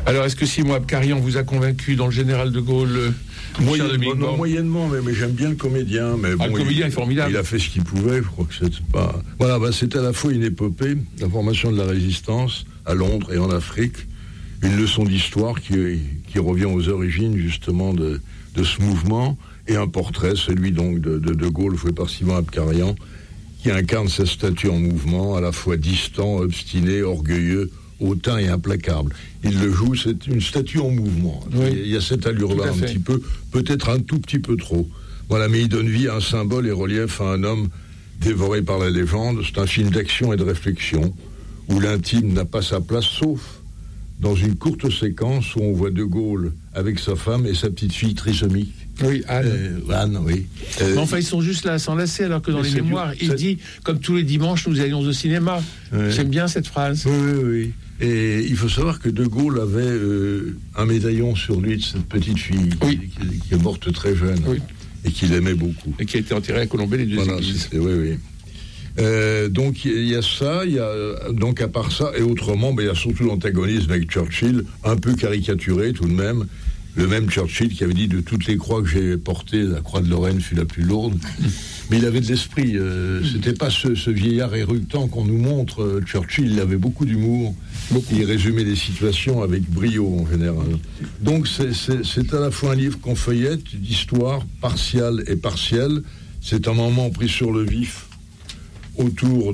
Alors, est-ce que Simon Abkarian vous a convaincu dans le général de Gaulle moyennement, mais j'aime bien le comédien. Mais bon, le comédien est formidable. Il a fait ce qu'il pouvait, je crois que c'est pas... Voilà, c'est à la fois une épopée, la formation de la résistance à Londres et en Afrique, une leçon d'histoire qui revient aux origines, justement, de ce mouvement, et un portrait, celui donc de Gaulle, joué par Simon Abkarian, qui incarne sa statue en mouvement, à la fois distant, obstiné, orgueilleux, hautain et implacable. Il le joue, c'est une statue en mouvement. Oui. Il y a cette allure-là un petit peu, peut-être un tout petit peu trop. Voilà, mais il donne vie à un symbole et relief à un homme dévoré par la légende. C'est un film d'action et de réflexion, où l'intime n'a pas sa place, sauf dans une courte séquence où on voit De Gaulle avec sa femme et sa petite fille trisomique. Oui, Anne. Anne, oui. Mais enfin, ils sont juste là à s'enlacer, alors que dans les mémoires, il dit, comme tous les dimanches, nous allions au cinéma. J'aime bien cette phrase. Oui. Et il faut savoir que De Gaulle avait un médaillon sur lui de cette petite fille qui est morte très jeune et qu'il aimait beaucoup. Et qui a été enterrée à Colombey, les deux églises. Oui. Donc il y a ça, il y a donc à part ça, et autrement, il y a surtout l'antagonisme avec Churchill, un peu caricaturé tout de même. Le même Churchill qui avait dit de toutes les croix que j'ai portées, la croix de Lorraine fut la plus lourde. Mais il avait de l'esprit. C'était pas ce vieillard éructant qu'on nous montre. Churchill, il avait beaucoup d'humour. Il résumait les situations avec brio en général. Donc c'est à la fois un livre qu'on feuillette, d'histoire partiale et partielle. C'est un moment pris sur le vif autour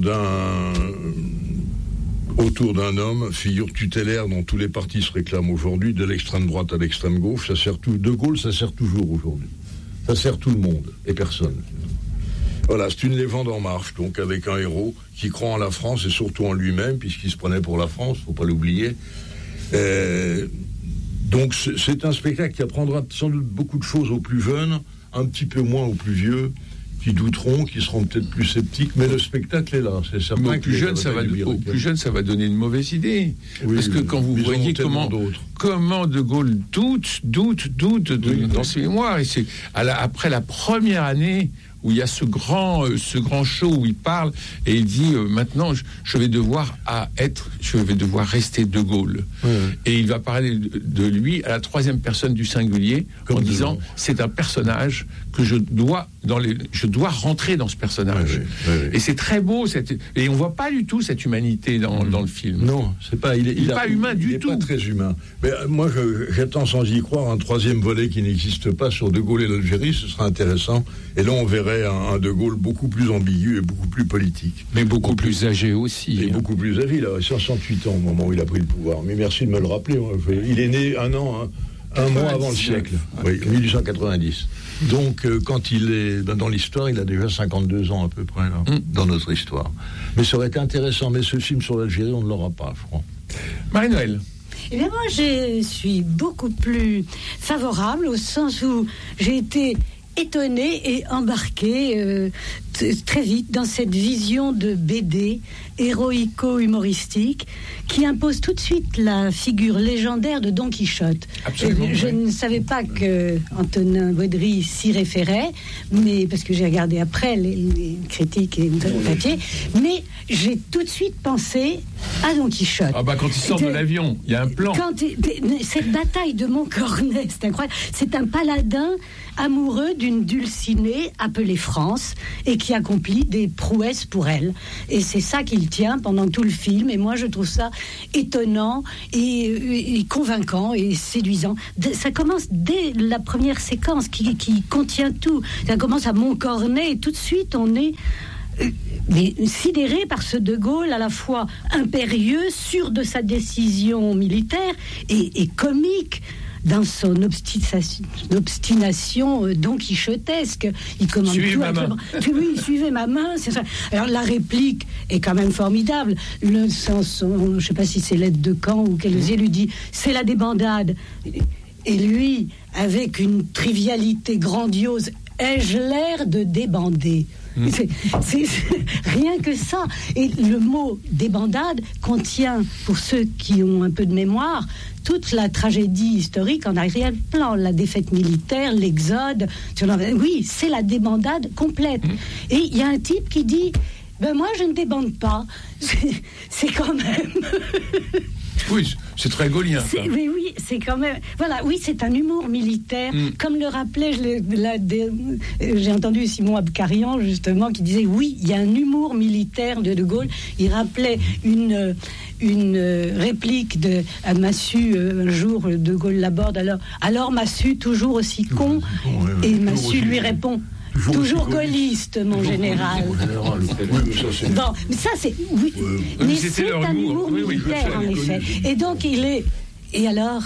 d'un homme, figure tutélaire dont tous les partis se réclament aujourd'hui, de l'extrême droite à l'extrême gauche. Ça sert tout. De Gaulle, ça sert toujours aujourd'hui. Ça sert tout le monde et personne. Voilà, c'est une légende en marche, donc avec un héros qui croit en la France et surtout en lui-même, puisqu'il se prenait pour la France, faut pas l'oublier. Donc c'est un spectacle qui apprendra sans doute beaucoup de choses aux plus jeunes, un petit peu moins aux plus vieux, qui douteront, qui seront peut-être plus sceptiques, mais le spectacle est là. C'est certain. Mais aux plus jeunes, ça va donner une mauvaise idée. Oui, parce que quand vous voyez comment De Gaulle doute dans ses mémoires, et c'est après la première année où il y a ce grand show où il parle et il dit maintenant je vais devoir rester De Gaulle. Et il va parler de lui à la troisième personne du singulier en disant c'est un personnage que je dois rentrer dans ce personnage. Et c'est très beau et on voit pas du tout cette humanité dans le film. Non, c'est pas il est pas humain du tout. Il est pas très humain. Mais moi j'attends sans y croire un troisième volet qui n'existe pas sur De Gaulle et l'Algérie, ce sera intéressant. Et là on verrait un De Gaulle beaucoup plus ambigu et beaucoup plus politique. Mais beaucoup plus âgé aussi. Et beaucoup plus âgé, il a 68 ans au moment où il a pris le pouvoir. Mais merci de me le rappeler. Il est né un mois avant le siècle. Oui, 1890. Donc quand il est dans l'histoire, il a déjà 52 ans à peu près, là, dans notre histoire. Mais ça aurait été intéressant. Mais ce film sur l'Algérie, on ne l'aura pas, je crois. Marie-Noël. Eh bien, moi, je suis beaucoup plus favorable au sens où j'ai été étonnée et embarquée très vite dans cette vision de BD héroïco-humoristique qui impose tout de suite la figure légendaire de Don Quichotte. Je ne savais pas que Antonin Baudry s'y référait, mais parce que j'ai regardé après les critiques et les papiers, mais j'ai tout de suite pensé à Don Quichotte. Quand il sort de l'avion, il y a un plan. Cette bataille de Montcornet, c'est incroyable. C'est un paladin amoureux d'une dulcinée appelée France et qui accomplit des prouesses pour elle. Et c'est ça qu'il tient pendant tout le film. Et moi, je trouve ça étonnant et convaincant et séduisant. Ça commence dès la première séquence qui contient tout. Ça commence à Montcornet et tout de suite, on est mais sidéré par ce De Gaulle à la fois impérieux, sûr de sa décision militaire et comique dans son obstination don quichotesque. Il commande suivez ma main. Oui, suivez ma main, c'est ça. Alors la réplique est quand même formidable. Je ne sais pas si c'est l'aide de camp ou quel lui dit c'est la débandade. Et lui, avec une trivialité grandiose, ai-je l'air de débander? C'est rien que ça. Et le mot débandade contient, pour ceux qui ont un peu de mémoire, toute la tragédie historique en arrière-plan, la défaite militaire, l'exode. Oui, c'est la débandade complète. Et il y a un type qui dit moi je ne débande pas. C'est quand même Oui, c'est très gaulien. Mais oui, c'est quand même... Voilà, oui, c'est un humour militaire. Comme le rappelait, j'ai entendu Simon Abkarian, justement, qui disait, oui, il y a un humour militaire de Gaulle. Il rappelait une réplique à Massu, un jour, De Gaulle l'aborde, alors Massu, toujours aussi con, et Massu lui répond... Toujours gaulliste, mon général. Bon, mais ça c'est... Oui, mais c'est un humour militaire, en effet. Et donc il est... Et alors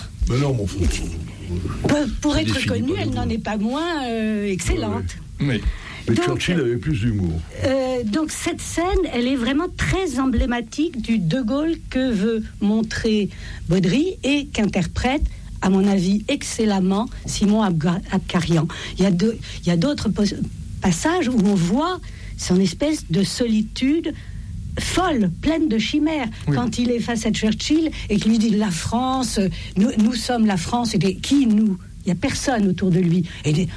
pour être connue, elle n'en est pas moins excellente. Mais Churchill avait plus d'humour. Donc cette scène, elle est vraiment très emblématique du De Gaulle que veut montrer Baudry et qu'interprète, à mon avis, excellemment Simon Abkarian. Il y a d'autres passages où on voit son espèce de solitude folle, pleine de chimères. Oui. Quand il est face à Churchill et qu'il lui dit la France, nous sommes la France, et qui nous? Il n'y a personne autour de lui. Et il dit,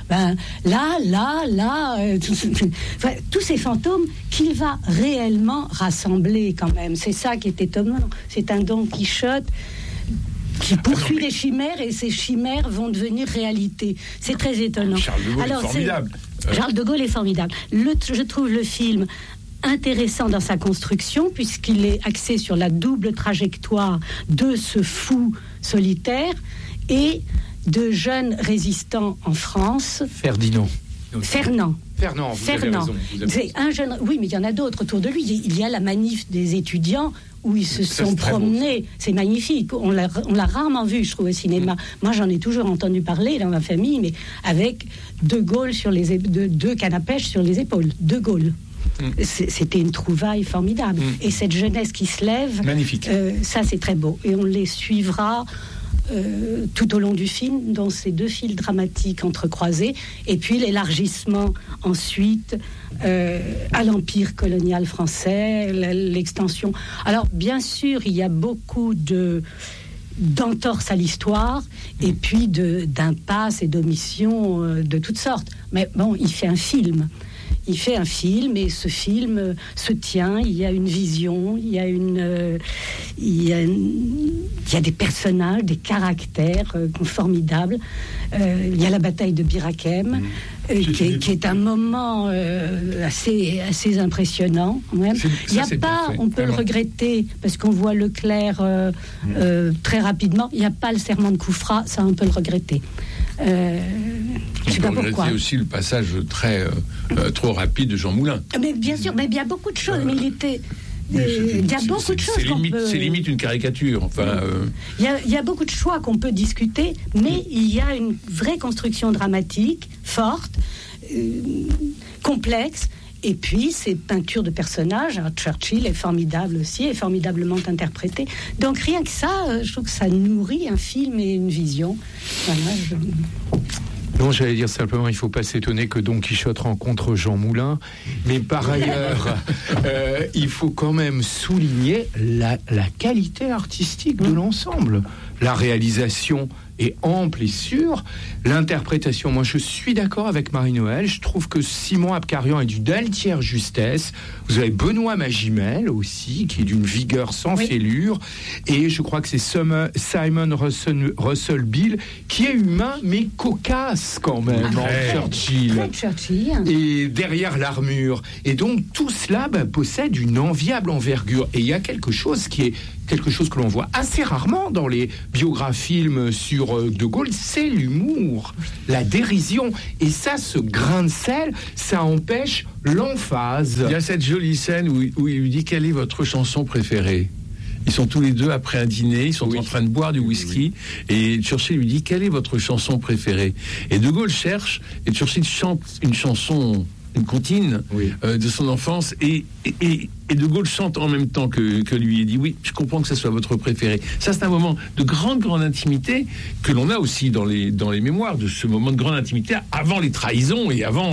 tous ces fantômes qu'il va réellement rassembler quand même. C'est ça qui est étonnant. C'est un Don Quichotte qui poursuit des chimères, et ces chimères vont devenir réalité. C'est très étonnant. Charles de Gaulle est formidable. Charles de Gaulle est formidable. Je trouve le film intéressant dans sa construction, puisqu'il est axé sur la double trajectoire de ce fou solitaire et de jeunes résistants en France. Fernand. C'est un jeune. Oui, mais il y en a d'autres autour de lui. Il y a la manif des étudiants où ils se sont promenés. C'est magnifique. On l'a rarement vu, je trouve, au cinéma. Moi, j'en ai toujours entendu parler dans ma famille, mais avec De Gaulle deux cannes à pêche sur les épaules. De Gaulle. C'était une trouvaille formidable. Et cette jeunesse qui se lève, magnifique. Ça, c'est très beau. Et on les suivra tout au long du film, dans ces deux fils dramatiques entrecroisés, et puis l'élargissement ensuite à l'empire colonial français, l'extension. Alors bien sûr, il y a beaucoup d'entorses à l'histoire, et puis d'impasses et d'omissions de toutes sortes. Mais bon, il fait un film. Et ce film se tient. Il y a une vision, il y a des personnages, des caractères formidables. Il y a la bataille de Bir Hakeim, qui est un moment assez impressionnant. Même. On peut le regretter, parce qu'on voit Leclerc très rapidement. Il n'y a pas le serment de Koufra, ça on peut le regretter. Je sais pas pourquoi. C'est aussi le passage trop rapide de Jean Moulin. Mais bien sûr, mais il y a beaucoup de choses. Mais il était. Il y a beaucoup de choses c'est limite une caricature. Enfin, il y a beaucoup de choix qu'on peut discuter, mais il y a une vraie construction dramatique forte, complexe. Et puis, ces peintures de personnages, alors Churchill est formidable aussi, est formidablement interprété. Donc, rien que ça, je trouve que ça nourrit un film et une vision. Voilà, Non, j'allais dire simplement, il ne faut pas s'étonner que Don Quichotte rencontre Jean Moulin. Mais par ailleurs, il faut quand même souligner la qualité artistique de l'ensemble. La réalisation est ample et sûre. L'interprétation, moi je suis d'accord avec Marie-Noël. Je trouve que Simon Abkarian est d'une altière justesse. Vous avez Benoît Magimel aussi, qui est d'une vigueur sans fêlure. Et je crois que c'est Simon Russell Beale, qui est humain mais cocasse quand même, Churchill. Et derrière l'armure. Et donc tout cela possède une enviable envergure. Et il y a quelque chose que l'on voit assez rarement dans les biographies sur De Gaulle, c'est l'humour, la dérision. Et ça, ce grain de sel, ça empêche l'emphase. Il y a cette jolie scène où il lui dit: quelle est votre chanson préférée? Ils sont tous les deux après un dîner, ils sont en train de boire du whisky, et Churchill lui dit: quelle est votre chanson préférée? Et De Gaulle cherche, et Churchill chante une chanson, une comptine de son enfance, et De Gaulle chante en même temps que lui, et dit: oui, je comprends que ce soit votre préféré. Ça, c'est un moment de grande intimité que l'on a aussi dans les mémoires, de ce moment de grande intimité avant les trahisons et avant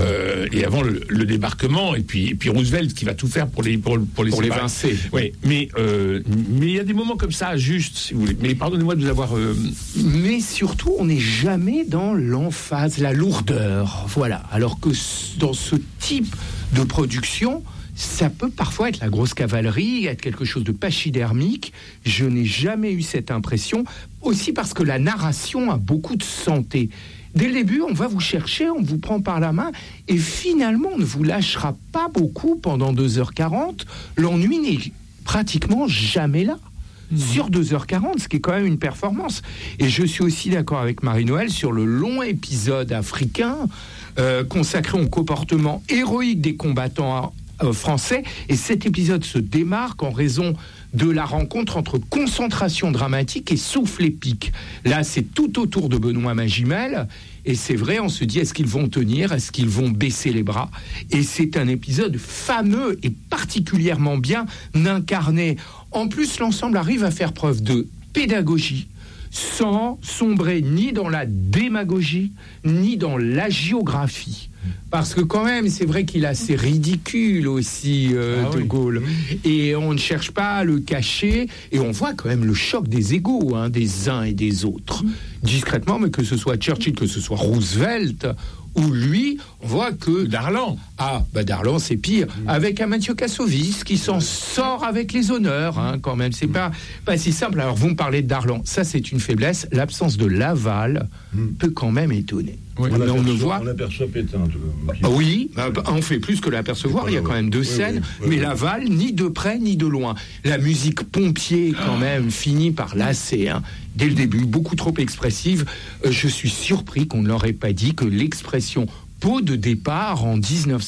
le débarquement, et puis Roosevelt qui va tout faire pour les évincer. Oui, mais il y a des moments comme ça, juste, si vous voulez. Mais pardonnez-moi de vous avoir. Mais surtout, on n'est jamais dans l'emphase, la lourdeur. Voilà. Alors que dans ce type de production, ça peut parfois être la grosse cavalerie, être quelque chose de pachydermique. Je n'ai jamais eu cette impression, aussi parce que la narration a beaucoup de santé. Dès le début, on va vous chercher, on vous prend par la main, et finalement, on ne vous lâchera pas beaucoup pendant 2h40. L'ennui n'est pratiquement jamais là. Sur 2h40, ce qui est quand même une performance. Et je suis aussi d'accord avec Marie-Noëlle sur le long épisode africain consacré au comportement héroïque des combattants français. Et cet épisode se démarque en raison de la rencontre entre concentration dramatique et souffle épique. Là, c'est tout autour de Benoît Magimel. Et c'est vrai, on se dit, est-ce qu'ils vont tenir? Est-ce qu'ils vont baisser les bras? Et c'est un épisode fameux et particulièrement bien incarné. En plus, l'ensemble arrive à faire preuve de pédagogie, sans sombrer ni dans la démagogie, ni dans l'hagiographie. Parce que quand même, c'est vrai qu'il est assez ridicule aussi, De Gaulle. Et on ne cherche pas à le cacher. Et on voit quand même le choc des égos, des uns et des autres. Discrètement, mais que ce soit Churchill, que ce soit Roosevelt, ou lui, on voit que... Darlan. Darlan, c'est pire. Avec un Mathieu Kassovitz qui s'en sort avec les honneurs, quand même. C'est pas si simple. Alors, vous me parlez de Darlan. Ça, c'est une faiblesse. L'absence de Laval peut quand même étonner. Oui, on l'aperçoit Pétain. Oui, on fait plus que l'apercevoir. Il y a quand même deux scènes. Mais Laval, ni de près, ni de loin. La musique pompier, quand même, finit par lasser. Dès le début, beaucoup trop expressive. Je suis surpris qu'on ne leur ait pas dit que l'expression pot de départ en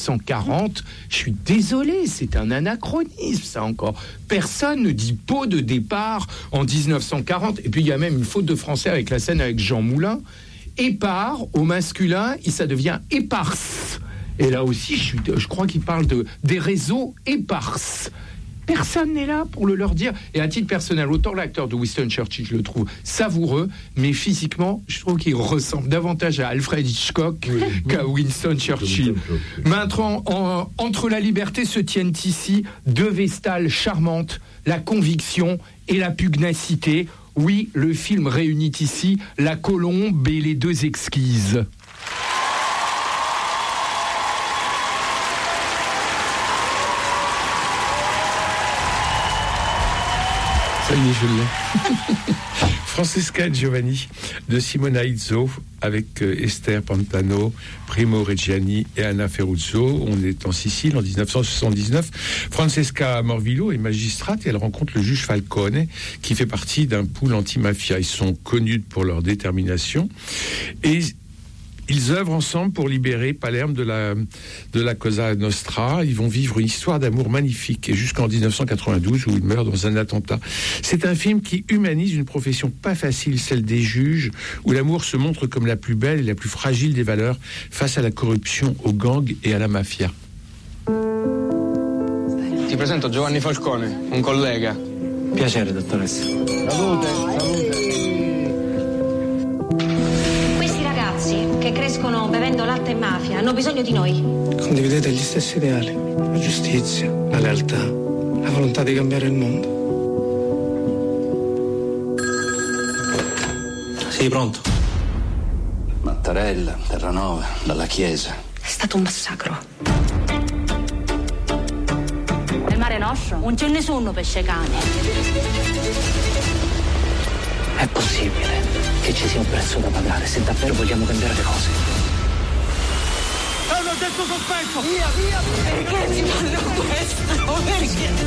1940, je suis désolé, c'est un anachronisme, ça encore. Personne ne dit pot de départ en 1940. Et puis il y a même une faute de français avec la scène avec Jean Moulin. Épars, au masculin, ça devient éparse. Et là aussi, je crois qu'il parle des réseaux éparses. Personne n'est là pour le leur dire. Et à titre personnel, autant l'acteur de Winston Churchill, je le trouve savoureux, mais physiquement, je trouve qu'il ressemble davantage à Alfred Hitchcock qu'à Winston Churchill. Maintenant, entre la liberté se tiennent ici deux vestales charmantes, la conviction et la pugnacité. Oui, le film réunit ici la colombe et les deux exquises. Ça y est, je l'ai. Francesca Giovanni de Simona Izzo avec Esther Pantano, Primo Reggiani et Anna Ferruzzo. On est en Sicile en 1979. Francesca Morvillo est magistrate et elle rencontre le juge Falcone qui fait partie d'un pool anti-mafia. Ils sont connus pour leur détermination et ils œuvrent ensemble pour libérer Palerme de la Cosa Nostra. Ils vont vivre une histoire d'amour magnifique et jusqu'en 1992 où ils meurent dans un attentat. C'est un film qui humanise une profession pas facile, celle des juges, où l'amour se montre comme la plus belle et la plus fragile des valeurs face à la corruption, aux gangs et à la mafia. Ti presento Giovanni Falcone, un collega. Piacere, dottoressa. Salute. Che crescono bevendo latte e mafia hanno bisogno di noi. Condividete gli stessi ideali, la giustizia, la lealtà, la volontà di cambiare il mondo. Sì, pronto. Mattarella, Terranova, dalla Chiesa. È stato un massacro. Nel Mare Nostrum non c'è nessuno pesce cane. È possibile che ci sia un prezzo da pagare se davvero vogliamo cambiare le cose. È un oggetto sospetto! Via! Perché si fanno questo? Perché?